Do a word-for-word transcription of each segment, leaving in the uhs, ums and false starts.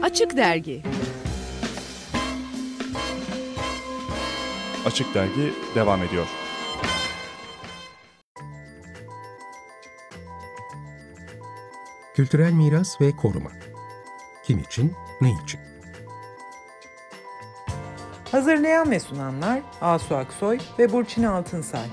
Açık Dergi. Açık Dergi devam ediyor. Kültürel miras ve koruma. Kim için, ne için? Hazırlayan ve sunanlar Asu Aksoy ve Burçin Altınsay.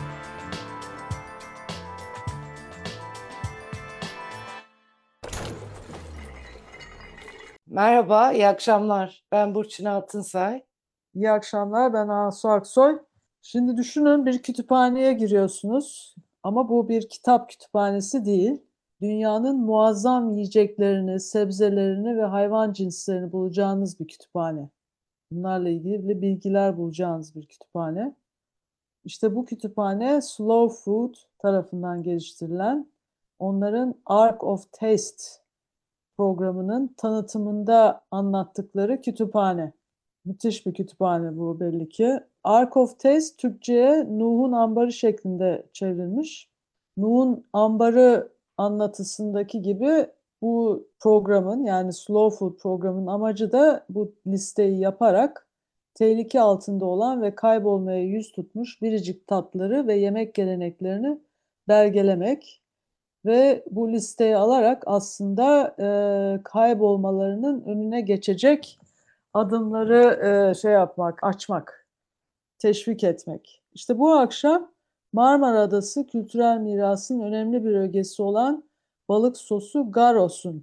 Merhaba, iyi akşamlar. Ben Burçin Altınsay. İyi akşamlar, ben Asu Aksoy. Şimdi düşünün, bir kütüphaneye giriyorsunuz ama bu bir kitap kütüphanesi değil. Dünyanın muazzam yiyeceklerini, sebzelerini ve hayvan cinslerini bulacağınız bir kütüphane. Bunlarla ilgili bilgiler bulacağınız bir kütüphane. İşte bu kütüphane Slow Food tarafından geliştirilen, onların Ark of Taste programının tanıtımında anlattıkları kütüphane. Müthiş bir kütüphane bu belli ki. Ark of Taste Türkçe'ye Nuh'un Ambarı şeklinde çevrilmiş. Nuh'un Ambarı anlatısındaki gibi bu programın, yani Slow Food programının amacı da bu listeyi yaparak tehlike altında olan ve kaybolmaya yüz tutmuş biricik tatları ve yemek geleneklerini belgelemek. Ve bu listeyi alarak aslında e, kaybolmalarının önüne geçecek adımları e, şey yapmak, açmak, teşvik etmek. İşte bu akşam Marmara Adası kültürel mirasın önemli bir ögesi olan balık sosu Garos'un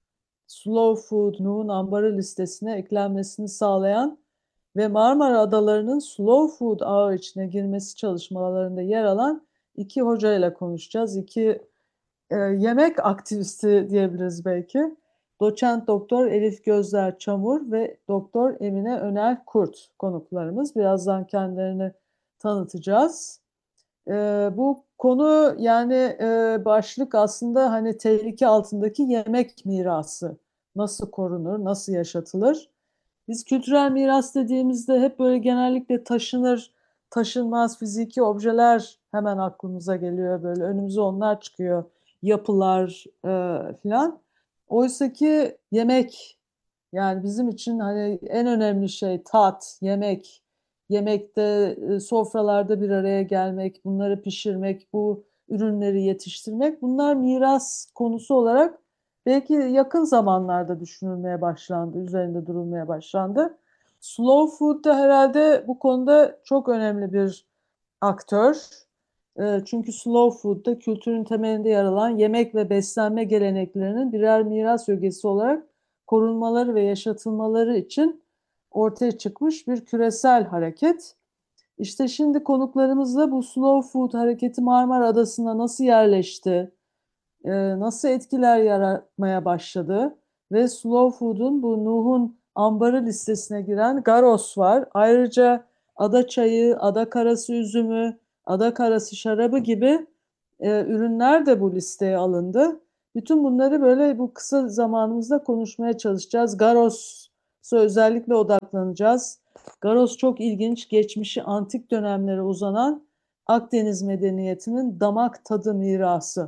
Slow Food Nuh'un Ambarı listesine eklenmesini sağlayan ve Marmara Adaları'nın Slow Food ağı içine girmesi çalışmalarında yer alan iki hocayla konuşacağız. İki e, yemek aktivisti diyebiliriz belki. Doçent Doktor Elif Gözler Çamur ve Doktor Emine Öner Kurt konuklarımız. Birazdan kendilerini tanıtacağız. E, bu konu yani e, başlık aslında hani tehlike altındaki yemek mirası. Nasıl korunur, nasıl yaşatılır? Biz kültürel miras dediğimizde hep böyle genellikle taşınır, taşınmaz fiziki objeler hemen aklımıza geliyor. Böyle önümüze onlar çıkıyor. Yapılar e, filan. Oysa ki yemek, yani bizim için hani en önemli şey tat, yemek. Yemekte, e, sofralarda bir araya gelmek, bunları pişirmek, bu ürünleri yetiştirmek. Bunlar miras konusu olarak belki yakın zamanlarda düşünülmeye başlandı, üzerinde durulmaya başlandı. Slow Food da herhalde bu konuda çok önemli bir aktör. E, Çünkü Slow Food'da kültürün temelinde yer alan yemek ve beslenme geleneklerinin birer miras ögesi olarak korunmaları ve yaşatılmaları için ortaya çıkmış bir küresel hareket. İşte şimdi konuklarımızla bu Slow Food hareketi Marmara Adası'na nasıl yerleşti, e, nasıl etkiler yaratmaya başladı ve Slow Food'un bu Nuh'un ambarı listesine giren Garos var. Ayrıca ada çayı, ada karası üzümü, ada karası şarabı gibi e, ürünler de bu listeye alındı. Bütün bunları böyle bu kısa zamanımızda konuşmaya çalışacağız. Garos'a özellikle odaklanacağız. Garos çok ilginç, geçmişi antik dönemlere uzanan Akdeniz medeniyetinin damak tadı mirası.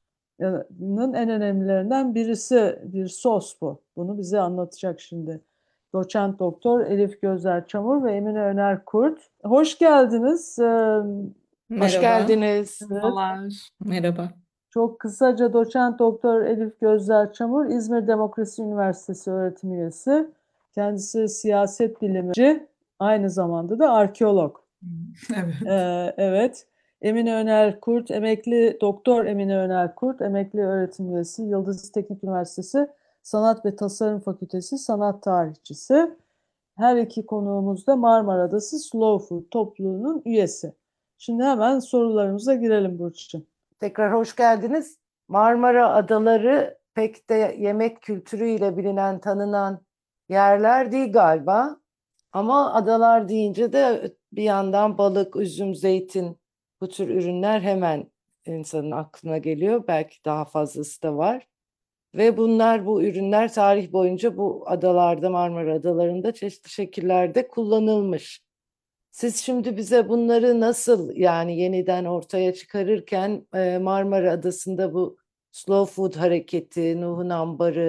En önemlilerinden birisi bir sos bu. Bunu bize anlatacak şimdi. Doçent Doktor Elif Gözler Çamur ve Emine Öner Kurt. Hoş geldiniz. Ee, Hoş Merhaba. geldiniz. Evet. Merhabalar. Merhaba. Çok kısaca Doçent Doktor Elif Gözler Çamur, İzmir Demokrasi Üniversitesi öğretim üyesi. Kendisi siyaset bilimci, aynı zamanda da arkeolog. Evet. Ee, evet. Emine Öner Kurt, emekli doktor Emine Öner Kurt, emekli öğretim üyesi, Yıldız Teknik Üniversitesi Sanat ve Tasarım Fakültesi sanat tarihçisi. Her iki konuğumuz da Marmara Adası Slow Food topluluğunun üyesi. Şimdi hemen sorularımıza girelim Burçin. Tekrar hoş geldiniz. Marmara Adaları pek de yemek kültürüyle bilinen, tanınan yerler değil galiba. Ama adalar deyince de bir yandan balık, üzüm, zeytin bu tür ürünler hemen insanın aklına geliyor. Belki daha fazlası da var. Ve bunlar, bu ürünler tarih boyunca bu adalarda, Marmara Adaları'nda çeşitli şekillerde kullanılmış. Siz şimdi bize bunları nasıl yani yeniden ortaya çıkarırken e, Marmara Adası'nda bu Slow Food hareketi, Nuh'un Ambarı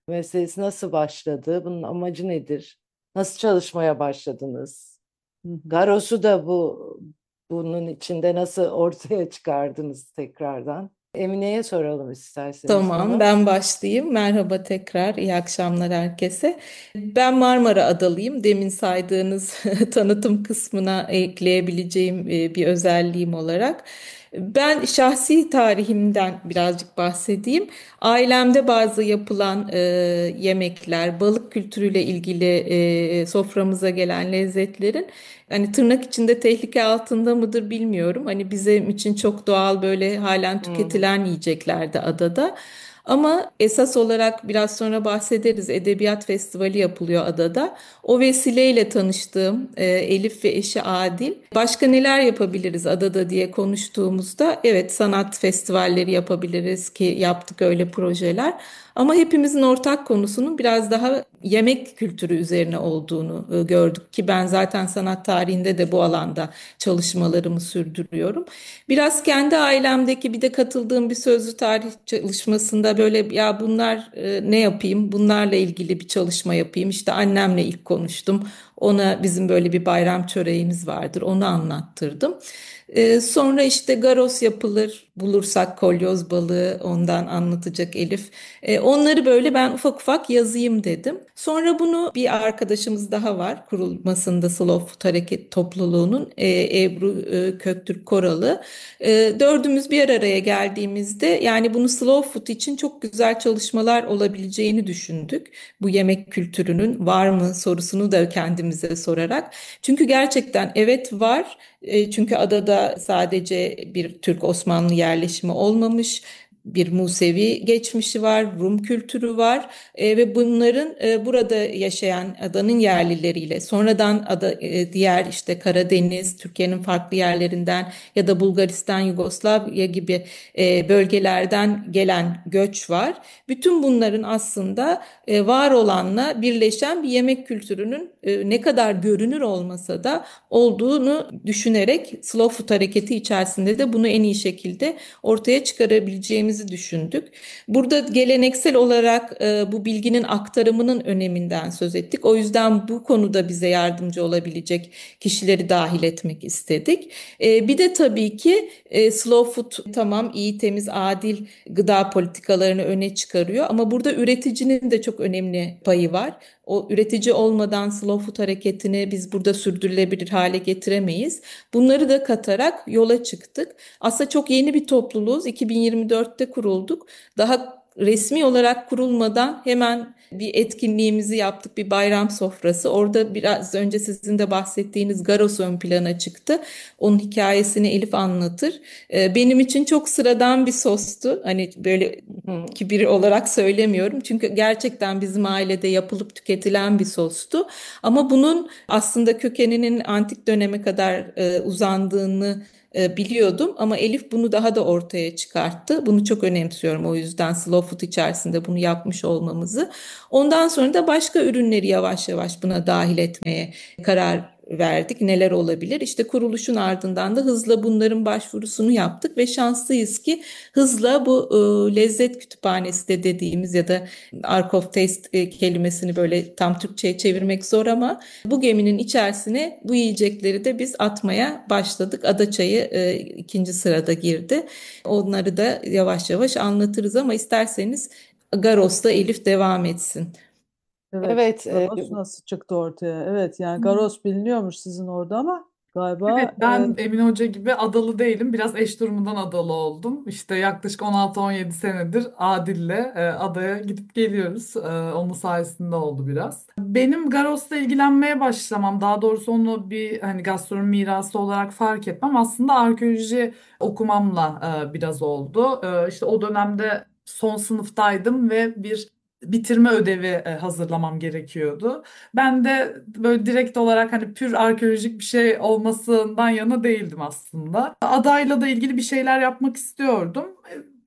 meselesi nasıl başladı? Bunun amacı nedir? Nasıl çalışmaya başladınız? Hı hı. Garos'u da bu bunun içinde nasıl ortaya çıkardınız tekrardan? Emine'ye soralım isterseniz Tamam, bunu. ben başlayayım. Merhaba tekrar, iyi akşamlar herkese. Ben Marmara Adalıyım. Demin saydığınız tanıtım kısmına ekleyebileceğim e, bir özelliğim olarak. Ben şahsi tarihimden birazcık bahsedeyim. Ailemde bazı yapılan e, yemekler, balık kültürüyle ilgili e, soframıza gelen lezzetlerin hani tırnak içinde tehlike altında mıdır bilmiyorum. Hani bizim için çok doğal böyle halen Hmm. tüketilen yiyeceklerdi adada. Ama esas olarak biraz sonra bahsederiz. Edebiyat Festivali yapılıyor adada. O vesileyle tanıştığım e, Elif ve eşi Adil. Başka neler yapabiliriz adada diye konuştuğumuzda evet sanat festivalleri yapabiliriz ki yaptık öyle projeler. Ama hepimizin ortak konusunun biraz daha yemek kültürü üzerine olduğunu e, gördük ki ben zaten sanat tarihinde de bu alanda çalışmalarımı sürdürüyorum. Biraz kendi ailemdeki bir de katıldığım bir sözlü tarih çalışmasında böyle ya bunlar e, ne yapayım? Bunlarla ilgili bir çalışma yapayım. İşte annemle ilk konuştum. Ona bizim böyle bir bayram çöreğimiz vardır. Onu anlattırdım. E, sonra işte garos yapılır. Bulursak kolyoz balığı ondan anlatacak Elif. E, onları böyle ben ufak ufak yazayım dedim. Sonra bunu bir arkadaşımız daha var kurulmasında Slow Food Hareket Topluluğu'nun e, Ebru e, Köktürk Koralı. E, dördümüz bir araya geldiğimizde yani bunu slow food için çok güzel çalışmalar olabileceğini düşündük. Bu yemek kültürünün var mı sorusunu da kendimize sorarak. Çünkü gerçekten evet var. E, çünkü adada sadece bir Türk Osmanlı yerleşimi olmamış. Bir Musevi geçmişi var, Rum kültürü var e, ve bunların e, burada yaşayan adanın yerlileriyle sonradan ada, e, diğer işte Karadeniz, Türkiye'nin farklı yerlerinden ya da Bulgaristan, Yugoslavya gibi e, bölgelerden gelen göç var. Bütün bunların aslında e, var olanla birleşen bir yemek kültürünün e, ne kadar görünür olmasa da olduğunu düşünerek Slow Food hareketi içerisinde de bunu en iyi şekilde ortaya çıkarabileceğimizi düşündük. Burada geleneksel olarak e, bu bilginin aktarımının öneminden söz ettik. O yüzden bu konuda bize yardımcı olabilecek kişileri dahil etmek istedik. E, bir de tabii ki e, slow food tamam iyi, temiz, adil gıda politikalarını öne çıkarıyor ama burada üreticinin de çok önemli payı var. O üretici olmadan slow food hareketini biz burada sürdürülebilir hale getiremeyiz. Bunları da katarak yola çıktık. Aslında çok yeni bir topluluğuz. iki bin yirmi dörtte kurulduk. Daha resmi olarak kurulmadan hemen bir etkinliğimizi yaptık, bir bayram sofrası. Orada biraz önce sizin de bahsettiğiniz Garos ön plana çıktı. Onun hikayesini Elif anlatır. Ee, Benim için çok sıradan bir sostu. Hani böyle Hı. kibir olarak söylemiyorum. Çünkü gerçekten bizim ailede yapılıp tüketilen bir sostu. Ama bunun aslında kökeninin antik döneme kadar e, uzandığını e, biliyordum ama Elif bunu daha da ortaya çıkarttı. Bunu çok önemsiyorum o yüzden slow food içerisinde bunu yapmış olmamızı. Ondan sonra da başka ürünleri yavaş yavaş buna dahil etmeye karar verdik. Neler olabilir? İşte kuruluşun ardından da hızla bunların başvurusunu yaptık ve şanslıyız ki hızla bu e, lezzet kütüphanesi de dediğimiz ya da Ark of Taste e, kelimesini böyle tam Türkçe'ye çevirmek zor ama bu geminin içerisine bu yiyecekleri de biz atmaya başladık. Adaçayı e, ikinci sırada girdi. Onları da yavaş yavaş anlatırız ama isterseniz Garos'ta Elif devam etsin. Evet, Evet, e, Garos nasıl çıktı ortaya? Evet, yani Garos biliniyormuş sizin orada ama Evet, galiba e, ben Emine Hoca gibi adalı değilim. Biraz eş durumundan adalı oldum. İşte yaklaşık on altı on yedi senedir Adil'le e, adaya gidip geliyoruz. E, onun sayesinde oldu biraz. Benim Garos'la ilgilenmeye başlamam, daha doğrusu onu bir hani gastronomi mirası olarak fark etmem aslında arkeoloji okumamla e, biraz oldu. E, işte o dönemde son sınıftaydım ve bir bitirme ödevi e, hazırlamam gerekiyordu. Ben de böyle direkt olarak hani pür arkeolojik bir şey olmasından yana değildim aslında. Adayla da ilgili bir şeyler yapmak istiyordum.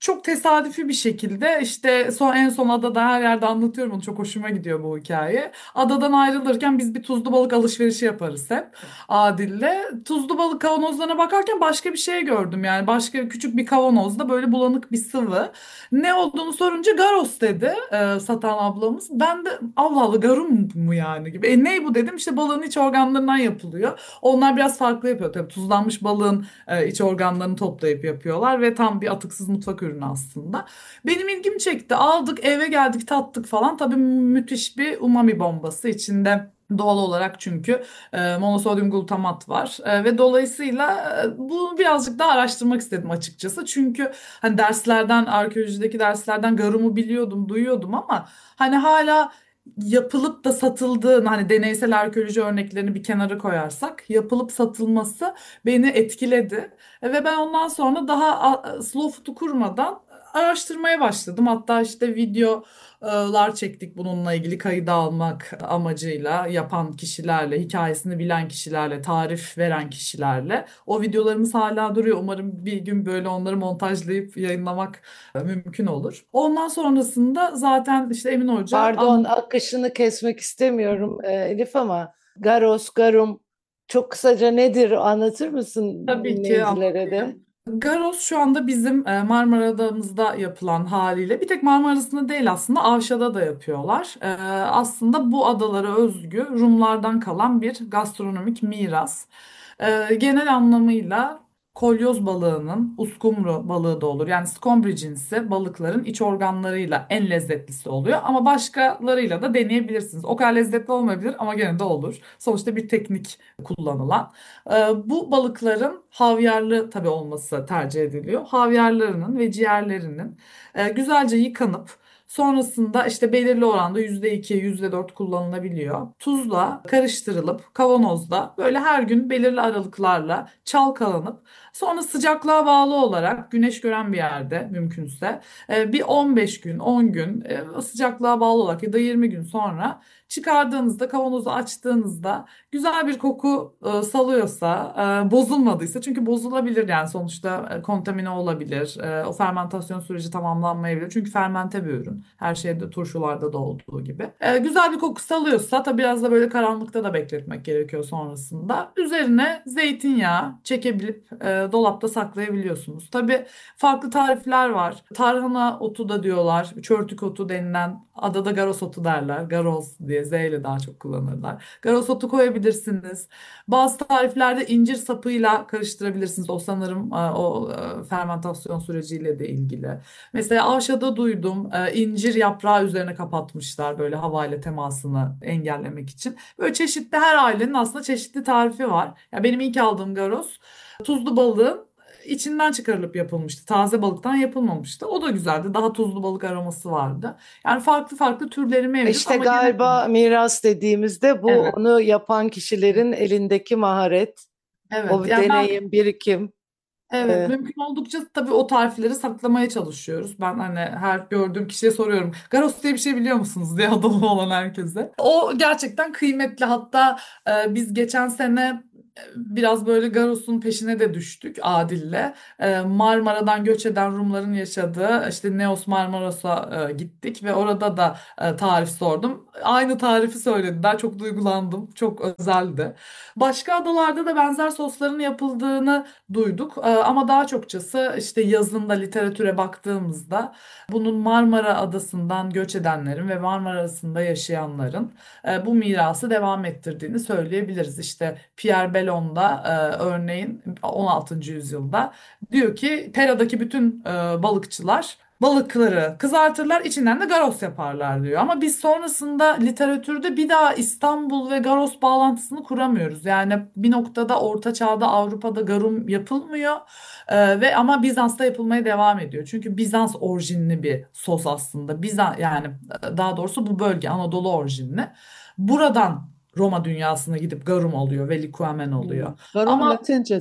çok tesadüfi bir şekilde işte son en son adada her yerde anlatıyorum onu çok hoşuma gidiyor bu hikaye. Adadan ayrılırken biz bir tuzlu balık alışverişi yaparız hep Adil'le. Tuzlu balık kavanozlarına bakarken başka bir şey gördüm yani başka küçük bir kavanozda böyle bulanık bir sıvı. Ne olduğunu sorunca garos dedi e, satan ablamız. Ben de Allah Allah garum mu yani gibi. E ne bu dedim işte balığın iç organlarından yapılıyor. Onlar biraz farklı yapıyor tabii tuzlanmış balığın e, iç organlarını toplayıp yapıyorlar ve tam bir atıksız mutfak ürünü aslında. Benim ilgimi çekti. Aldık eve geldik tattık falan. Tabii müthiş bir umami bombası içinde. Doğal olarak çünkü e, monosodyum glutamat var. E, ve dolayısıyla e, bunu birazcık daha araştırmak istedim açıkçası. Çünkü hani derslerden arkeolojideki derslerden garumu biliyordum, duyuyordum ama hani hala yapılıp da satıldığını hani deneysel arkeoloji örneklerini bir kenara koyarsak yapılıp satılması beni etkiledi. E, Ve ben ondan sonra daha a- slow food'u kurmadan araştırmaya başladım. Hatta işte videolar çektik bununla ilgili kayıt almak amacıyla yapan kişilerle, hikayesini bilen kişilerle, tarif veren kişilerle. O videolarımız hala duruyor. Umarım bir gün böyle onları montajlayıp yayınlamak e, mümkün olur. Ondan sonrasında zaten işte Emin Hoca Pardon, an- akışını kesmek istemiyorum e, Elif ama garos, garum çok kısaca nedir anlatır mısın tabii ki dinleyicilere de? anlatayım. Garos şu anda bizim e, Marmara Adamızda yapılan haliyle bir tek Marmara Adası'nda değil aslında Avşa'da da yapıyorlar. E, aslında bu adalara özgü Rumlardan kalan bir gastronomik miras. E, genel anlamıyla kolyoz balığının, uskumru balığı da olur. Yani scombri cinsi balıkların iç organlarıyla en lezzetlisi oluyor. Ama başkalarıyla da deneyebilirsiniz. O kadar lezzetli olmayabilir ama gene de olur. Sonuçta bir teknik kullanılan. Ee, Bu balıkların havyarlı tabii olması tercih ediliyor. Havyarlarının ve ciğerlerinin e, güzelce yıkanıp sonrasında işte belirli oranda yüzde iki, yüzde dört kullanılabiliyor. Tuzla karıştırılıp kavanozda böyle her gün belirli aralıklarla çalkalanıp sonra sıcaklığa bağlı olarak güneş gören bir yerde mümkünse e, bir on beş gün, on gün e, sıcaklığa bağlı olarak ya da yirmi gün sonra çıkardığınızda kavanozu açtığınızda güzel bir koku e, salıyorsa, e, bozulmadıysa çünkü bozulabilir yani sonuçta e, kontamine olabilir. E, o fermentasyon süreci tamamlanmayabilir. Çünkü fermente bir ürün. Her şeyde turşularda da olduğu gibi. E, güzel bir koku salıyorsa tabii biraz da böyle karanlıkta da bekletmek gerekiyor sonrasında. Üzerine zeytinyağı çekebilip e, dolapta saklayabiliyorsunuz. Tabii farklı tarifler var. Tarhana otu da diyorlar. Çörtük otu denilen adada garos otu derler. Garos diye Z ile daha çok kullanırlar. Garos otu koyabilirsiniz. Bazı tariflerde incir sapıyla karıştırabilirsiniz. O sanırım e, o e, fermentasyon süreciyle de ilgili. Mesela Avşa'da duydum e, incir yaprağı üzerine kapatmışlar böyle havayla temasını engellemek için. Böyle çeşitli her ailenin aslında çeşitli tarifi var. Ya benim ilk aldığım garos tuzlu balığın içinden çıkarılıp yapılmıştı. Taze balıktan yapılmamıştı. O da güzeldi. Daha tuzlu balık aroması vardı. Yani farklı farklı türleri mevcut İşte ama genel galiba miras dediğimizde bu evet. onu yapan kişilerin elindeki maharet, o Evet. Yani ben deneyim, birikim. evet e, mümkün oldukça tabii o tarifleri saklamaya çalışıyoruz. Ben hani her gördüğüm kişiye soruyorum. Garos diye bir şey biliyor musunuz diye adamı olan herkese. O gerçekten kıymetli. Hatta e, biz geçen sene e, biraz böyle Garos'un peşine de düştük Adil'le. E, Marmara'dan göç eden Rumların yaşadığı işte Neos Marmaros'a e, gittik ve orada da e, tarif sordum. Aynı tarifi söylediler. Çok duygulandım. Çok özeldi. Başka adalarda da benzer sosların yapıldığını duyduk. Ee, Ama daha çokçası işte yazında literatüre baktığımızda bunun Marmara Adası'ndan göç edenlerin ve Marmara Adası'nda yaşayanların e, bu mirası devam ettirdiğini söyleyebiliriz. İşte Pierre Bellon da e, örneğin on altıncı yüzyılda diyor ki Pera'daki bütün e, balıkçılar balıkları kızartırlar, içinden de garos yaparlar diyor. Ama biz sonrasında literatürde bir daha İstanbul ve garos bağlantısını kuramıyoruz. Yani bir noktada Orta Çağ'da Avrupa'da garum yapılmıyor Ee, ve ama Bizans'ta yapılmaya devam ediyor. Çünkü Bizans orijinli bir sos aslında. Bizans yani e, daha doğrusu bu bölge Anadolu orijinli. Buradan Roma dünyasına gidip garum oluyor ve likuamen Hmm. oluyor. Garum Ama Latincesi.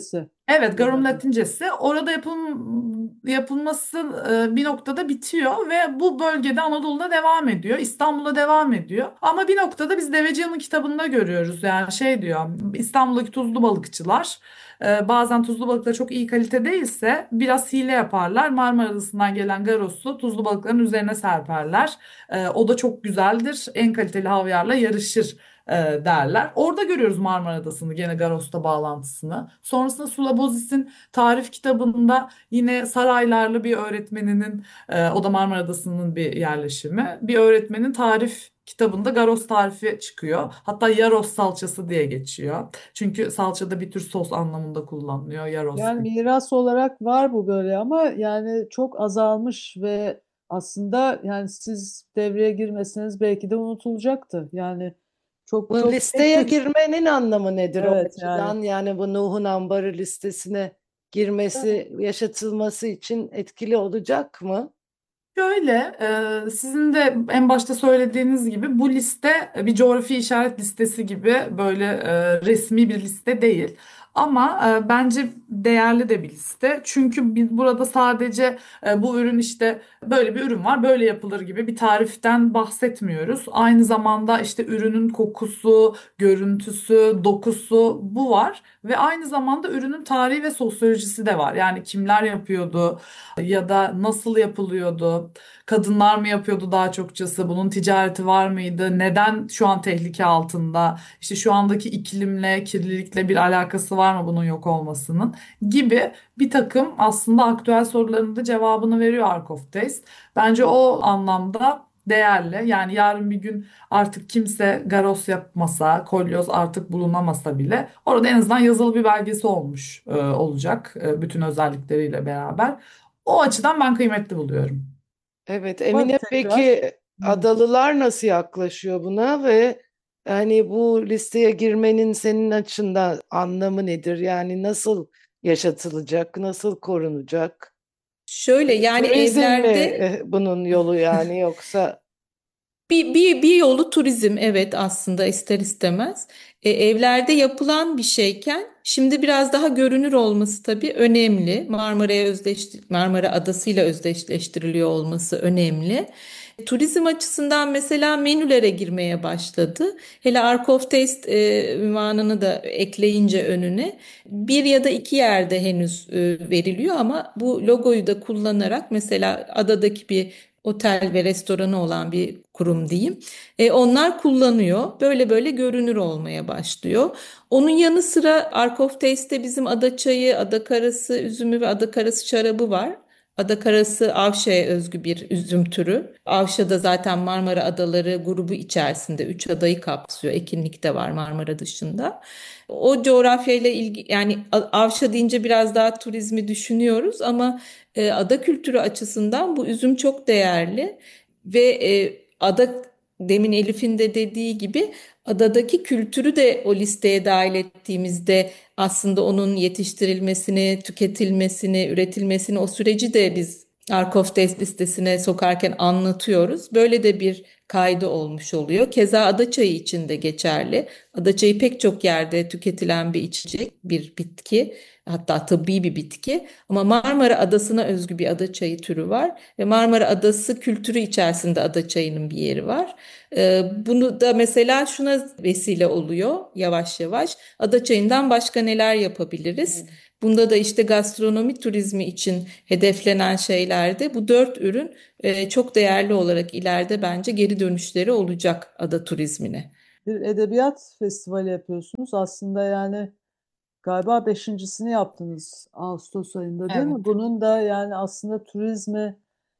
Evet, Garum Duymadım. Latincesi. Orada yapım, yapılması e, bir noktada bitiyor ve bu bölgede Anadolu'da devam ediyor. İstanbul'da devam ediyor. Ama bir noktada biz Deveciyan'ın kitabında görüyoruz. Yani şey diyor, İstanbul'daki tuzlu balıkçılar e, bazen tuzlu balıklar çok iyi kalite değilse biraz hile yaparlar. Marmara Adası'ndan gelen garosu tuzlu balıkların üzerine serperler. E, o da çok güzeldir. En kaliteli havyarla yarışır e, derler. Orada görüyoruz Marmara Adası'nı, gene Garos'ta bağlantısını. Sonrasında Sulabozis'in tarif kitabında yine saraylarlı bir öğretmeninin, e, o da Marmara Adası'nın bir yerleşimi. Bir öğretmenin tarif kitabında Garos tarifi çıkıyor. Hatta Yaros salçası diye geçiyor. Çünkü salçada bir tür sos anlamında kullanılıyor. Yaros. Yani miras olarak var bu böyle ama yani çok azalmış ve aslında yani siz devreye girmeseniz belki de unutulacaktı. Yani çok Bu çok tek listeye tük. girmenin anlamı nedir o Evet yani. açıdan? Yani bu Nuh'un Ambarı listesine girmesi, yaşatılması için etkili olacak mı? Şöyle, e, sizin de en başta söylediğiniz gibi bu liste bir coğrafi işaret listesi gibi böyle e, resmi bir liste değil. Ama e, bence değerli de bir liste. Çünkü biz burada sadece e, bu ürün işte böyle bir ürün var, böyle yapılır gibi bir tariften bahsetmiyoruz. Aynı zamanda işte ürünün kokusu, görüntüsü, dokusu bu var ve aynı zamanda ürünün tarihi ve sosyolojisi de var. Yani kimler yapıyordu ya da nasıl yapılıyordu? Kadınlar mı yapıyordu daha çokçası? Bunun ticareti var mıydı? Neden şu an tehlike altında? İşte şu andaki iklimle, kirlilikle bir alakası var mı bunun yok olmasının? Gibi bir takım aslında aktüel soruların da cevabını veriyor Ark of Taste. Bence o anlamda değerli. Yani yarın bir gün artık kimse garos yapmasa, kolyoz artık bulunamasa bile orada en azından yazılı bir belgesi olmuş e, olacak, e, bütün özellikleriyle beraber. O açıdan ben kıymetli buluyorum. Evet, Ama Emine, tekrar. peki Hı. adalılar nasıl yaklaşıyor buna ve hani bu listeye girmenin senin açından anlamı nedir? Yani nasıl yaşatılacak, nasıl korunacak? Şöyle yani Turizm mi evlerde eh, bunun yolu yani, yoksa Bir, bir, bir yolu turizm, evet, aslında ister istemez. E, evlerde yapılan bir şeyken şimdi biraz daha görünür olması tabii önemli. Marmara'ya özdeş, Marmara Adası'yla özdeşleştiriliyor olması önemli. Turizm açısından mesela menülere girmeye başladı. Hele Ark of Taste e, ünvanını da ekleyince önüne bir ya da iki yerde henüz e, veriliyor ama bu logoyu da kullanarak mesela adadaki bir otel ve restoranı olan bir kurum diyeyim. E, onlar kullanıyor. Böyle böyle görünür olmaya başlıyor. Onun yanı sıra Ark of Taste'te bizim ada çayı, ada karası üzümü ve ada karası şarabı var. Ada karası Avşa'ya özgü bir üzüm türü. Avşa da zaten Marmara Adaları grubu içerisinde üç adayı kapsıyor. Ekinlik de var Marmara dışında. O coğrafyayla ilgi yani A- Avşa deyince biraz daha turizmi düşünüyoruz ama e, ada kültürü açısından bu üzüm çok değerli ve e, ada demin Elif'in de dediği gibi adadaki kültürü de o listeye dahil ettiğimizde aslında onun yetiştirilmesini, tüketilmesini, üretilmesini o süreci de biz Ark of Taste listesine sokarken anlatıyoruz. Böyle de bir kaydı olmuş oluyor. Keza adaçayı için de geçerli. Adaçayı pek çok yerde tüketilen bir içecek, bir bitki. Hatta tıbbi bir bitki ama Marmara Adası'na özgü bir ada çayı türü var ve Marmara Adası kültürü içerisinde ada çayının bir yeri var. Ee, bunu da mesela şuna vesile oluyor yavaş yavaş. Ada çayından başka neler yapabiliriz? Bunda da işte gastronomi turizmi için hedeflenen şeylerde bu dört ürün e, çok değerli olarak ileride bence geri dönüşleri olacak ada turizmine. Bir edebiyat festivali yapıyorsunuz. Aslında yani galiba beşincisini yaptınız Ağustos ayında değil Evet. mi? Bunun da yani aslında turizmi,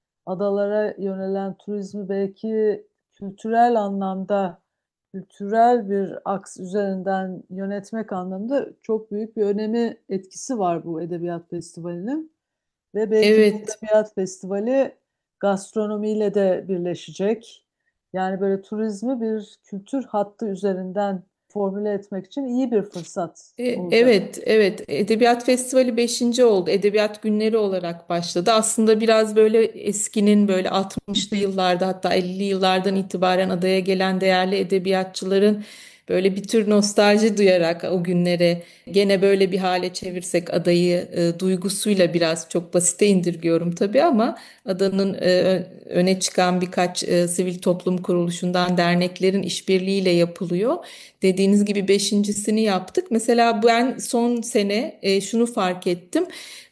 adalara yönelen turizmi belki kültürel anlamda, kültürel bir aks üzerinden yönetmek anlamında çok büyük bir önemi, etkisi var bu edebiyat festivalinin. Ve belki bu Evet. edebiyat festivali gastronomiyle de birleşecek. Yani böyle turizmi bir kültür hattı üzerinden formüle etmek için iyi bir fırsat E, olacak. Evet, evet. Edebiyat Festivali beşinci oldu. Edebiyat günleri olarak başladı. Aslında biraz böyle eskinin böyle altmışlı yıllarda hatta ellili yıllardan itibaren adaya gelen değerli edebiyatçıların böyle bir tür nostalji duyarak o günlere gene böyle bir hale çevirsek adayı e, duygusuyla biraz çok basite indirgiyorum tabii ama adanın e, öne çıkan birkaç e, sivil toplum kuruluşundan derneklerin işbirliğiyle yapılıyor. Dediğiniz gibi beşincisini yaptık. Mesela ben son sene e, şunu fark ettim.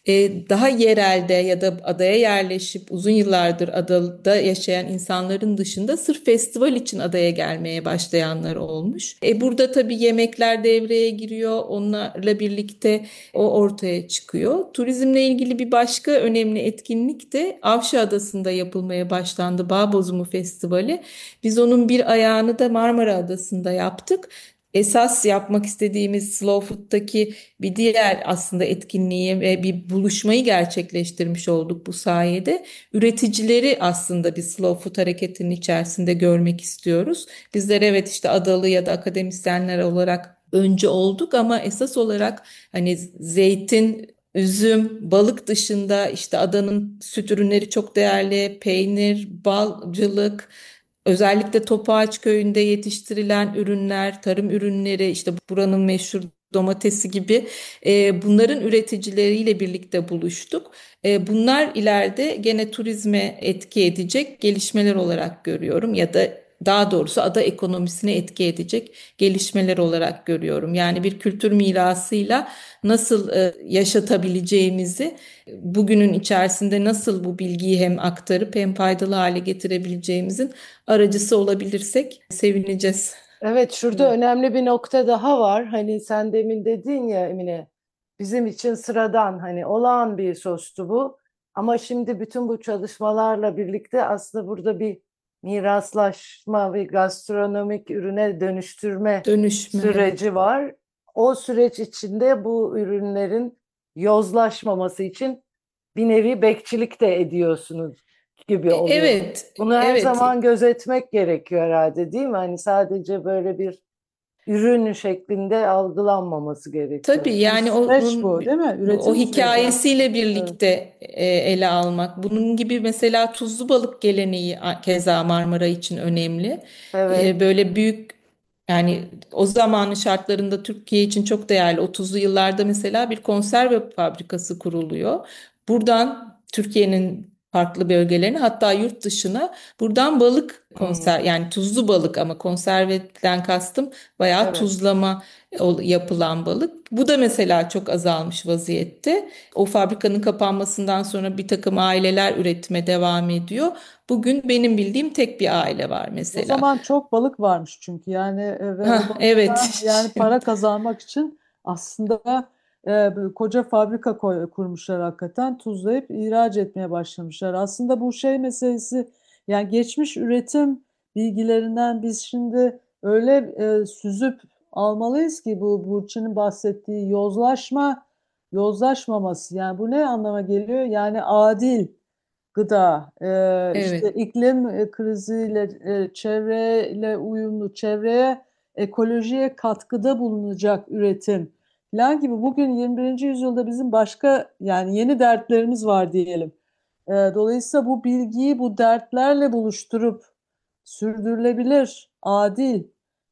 E, daha yerelde ya da adaya yerleşip uzun yıllardır adada yaşayan insanların dışında sırf festival için adaya gelmeye başlayanlar olmuş. E, burada tabii yemekler devreye giriyor. Onlarla birlikte o ortaya çıkıyor. Turizmle ilgili bir başka önemli etkinlik de Avşa Adası'nda yapılmaya başlandı. Bağ Bozumu Festivali. Biz onun bir ayağını da Marmara Adası'nda yaptık. Esas yapmak istediğimiz Slow Food'daki bir diğer aslında etkinliği ve bir buluşmayı gerçekleştirmiş olduk bu sayede. Üreticileri aslında bir Slow Food hareketinin içerisinde görmek istiyoruz. Bizler evet işte adalı ya da akademisyenler olarak önce olduk ama esas olarak hani zeytin, üzüm, balık dışında işte adanın süt ürünleri çok değerli, peynir, balcılık, özellikle Topaç köyünde yetiştirilen ürünler, tarım ürünleri, işte buranın meşhur domatesi gibi e, bunların üreticileriyle birlikte buluştuk. E, bunlar ileride gene turizme etki edecek gelişmeler olarak görüyorum ya da daha doğrusu ada ekonomisine etki edecek gelişmeler olarak görüyorum. Yani bir kültür mirasıyla nasıl e, yaşatabileceğimizi, bugünün içerisinde nasıl bu bilgiyi hem aktarıp hem faydalı hale getirebileceğimizin aracısı olabilirsek sevineceğiz. Evet, şurada önemli bir nokta daha var. Hani sen demin dedin ya Emine, bizim için sıradan hani olağan bir sostu bu. Ama şimdi bütün bu çalışmalarla birlikte aslında burada bir miraslaşma ve gastronomik ürüne dönüştürme Dönüşme, evet. süreci var. O süreç içinde bu ürünlerin yozlaşmaması için bir nevi bekçilik de ediyorsunuz gibi E, oluyor. Evet, Bunu her evet. zaman gözetmek gerekiyor herhalde, değil mi? Hani sadece böyle bir ürün şeklinde algılanmaması gerekiyor. Tabii yani Süreç onun bu, değil mi? o Üretim süreci. hikayesiyle birlikte e, ele almak. Bunun gibi mesela tuzlu balık geleneği a- keza Marmara için önemli. Evet. E, Böyle büyük yani o zamanın şartlarında Türkiye için çok değerli. otuzlu yıllarda mesela bir konserve fabrikası kuruluyor. Buradan Türkiye'nin farklı bölgelerine hatta yurt dışına buradan balık konser Hmm. yani tuzlu balık ama konserveden kastım bayağı Evet. tuzlama ol- yapılan balık. Bu da mesela çok azalmış vaziyette. O fabrikanın kapanmasından sonra bir takım aileler üretime devam ediyor. Bugün benim bildiğim tek bir aile var O mesela. zaman çok balık varmış çünkü yani e, ve o Hah, evet. balıkta yani para kazanmak için aslında e, böyle koca fabrika koy- kurmuşlar, hakikaten tuzlayıp ihraç etmeye başlamışlar. Aslında bu şey meselesi, yani geçmiş üretim bilgilerinden biz şimdi öyle e, süzüp almalıyız ki bu Burçin'in bahsettiği yozlaşma yozlaşmaması, yani bu ne anlama geliyor? Yani adil gıda, e, işte Evet. iklim e, kriziyle, e, çevreyle uyumlu, çevreye, ekolojiye katkıda bulunacak üretim falan gibi. Bugün yirmi birinci yüzyılda bizim başka yani yeni dertlerimiz var diyelim. E, dolayısıyla bu bilgiyi bu dertlerle buluşturup sürdürülebilir, adil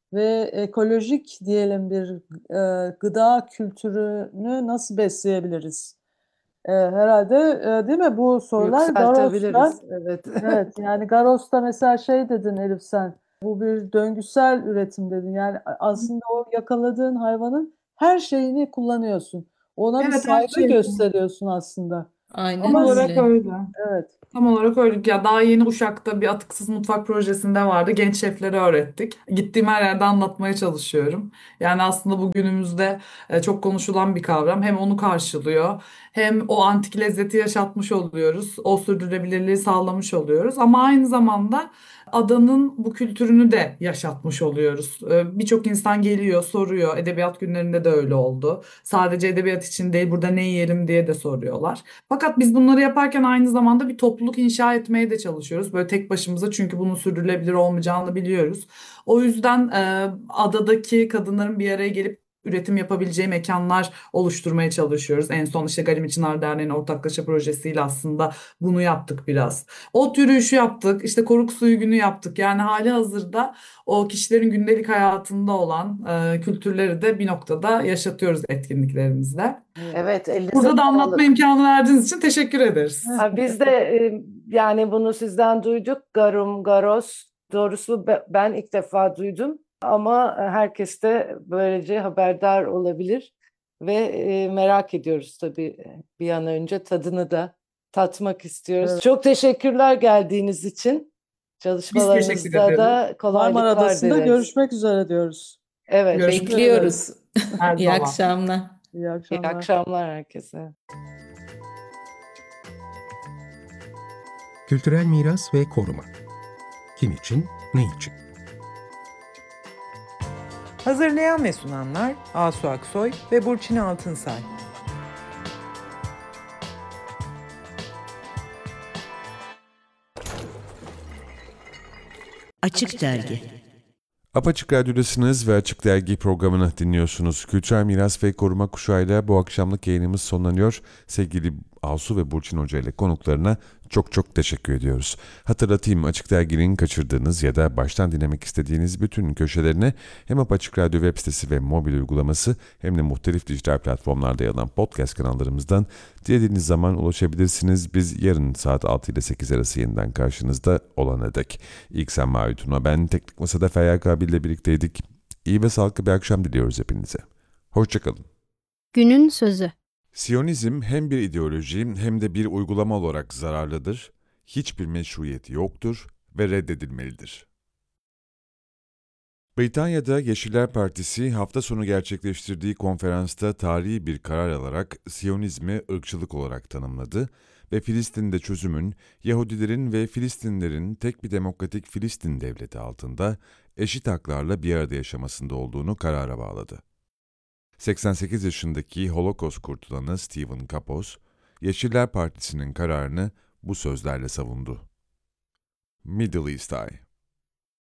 ve ekolojik diyelim bir e, gıda kültürünü nasıl besleyebiliriz? E, herhalde e, değil mi? Bu sorular Garos'ta. Yükseltebiliriz. Evet. Evet, yani Garos'ta mesela şey dedin Elif sen. Bu bir döngüsel üretim dedin. Yani aslında o yakaladığın hayvanın her şeyini kullanıyorsun. Ona bir Evet, her saygı şey. gösteriyorsun aslında. Tam Aynen Ama olarak öyle. öyle. evet. Tam olarak öyle. Ya daha yeni Uşak'ta bir atıksız mutfak projesinde vardı. Genç şefleri öğrettik. Gittiğim her yerde anlatmaya çalışıyorum. Yani aslında bugünümüzde e, çok konuşulan bir kavram. Hem onu karşılıyor, hem o antik lezzeti yaşatmış oluyoruz. O sürdürülebilirliği sağlamış oluyoruz. Ama aynı zamanda adanın bu kültürünü de yaşatmış oluyoruz. E, Birçok insan geliyor, soruyor. Edebiyat günlerinde de öyle oldu. Sadece edebiyat için değil, burada ne yiyelim diye de soruyorlar. Fakat biz bunları yaparken aynı zamanda bir topluluk inşa etmeye de çalışıyoruz. Böyle tek başımıza, çünkü bunun sürdürülebilir olmayacağını biliyoruz. O yüzden e, adadaki kadınların bir araya gelip üretim yapabileceği mekanlar oluşturmaya çalışıyoruz. En son işte Galimi Çınar Derneği'nin ortaklaşa projesiyle aslında bunu yaptık biraz. Ot yürüyüşü yaptık, işte Koruk Suyu Günü yaptık. Yani hali hazırda o kişilerin gündelik hayatında olan e, kültürleri de bir noktada yaşatıyoruz etkinliklerimizde. Evet, elinize Burada da anlatma sağlık. imkanı verdiğiniz için teşekkür ederiz. Ha, biz de e, yani bunu sizden duyduk. Garum, Garos. Doğrusu be- ben ilk defa duydum. Ama herkes de böylece haberdar olabilir. Ve e, merak ediyoruz tabii bir an önce tadını da tatmak istiyoruz. Evet. Çok teşekkürler geldiğiniz için. Çalışmalarınızda ederiz. da Marmara kolaylıklar Adası'nda dileriz. görüşmek üzere diyoruz. Evet, Görüşmek Bekliyoruz. Her İyi zaman. akşamlar. İyi İyi akşamlar. akşamlar herkese. Kültürel miras ve koruma. Kim için, ne için? Hazırlayan ve sunanlar Asu Aksoy ve Burçin Altınsay. Açık Dergi. Apaçık Radyo'dasınız ve Açık Dergi programını dinliyorsunuz. Kültürel miras ve koruma kuşağıyla bu akşamlık yayınımız sonlanıyor. Sevgili Asu ve Burçin Hoca ile konuklarına çok çok teşekkür ediyoruz. Hatırlatayım, Açık Dergi'nin kaçırdığınız ya da baştan dinlemek istediğiniz bütün köşelerine hem Apaçık Radyo web sitesi ve mobil uygulaması hem de muhtelif dijital platformlarda yer alan podcast kanallarımızdan dilediğiniz zaman ulaşabilirsiniz. Biz yarın saat altı ile sekiz arası yeniden karşınızda olana dek. İlk sen Mavi Tuna, ben Teknik Masa'da Feyyak abiyle birlikteydik. İyi ve sağlıklı bir akşam diliyoruz hepinize. Hoşçakalın. Günün sözü. Siyonizm hem bir ideoloji hem de bir uygulama olarak zararlıdır, hiçbir meşruiyeti yoktur ve reddedilmelidir. Britanya'da Yeşiller Partisi hafta sonu gerçekleştirdiği konferansta tarihi bir karar alarak Siyonizmi ırkçılık olarak tanımladı ve Filistin'de çözümün Yahudilerin ve Filistinlilerin tek bir demokratik Filistin devleti altında eşit haklarla bir arada yaşamasında olduğunu karara bağladı. seksen sekiz yaşındaki Holocaust kurtulanı Stephen Kapos, Yeşiller Partisi'nin kararını bu sözlerle savundu. Middle East Eye.